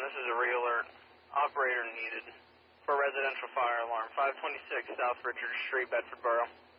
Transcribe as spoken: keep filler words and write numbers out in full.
this is a re-alert. Operator needed for residential fire alarm. five twenty-six South Richard Street, Bedford Borough.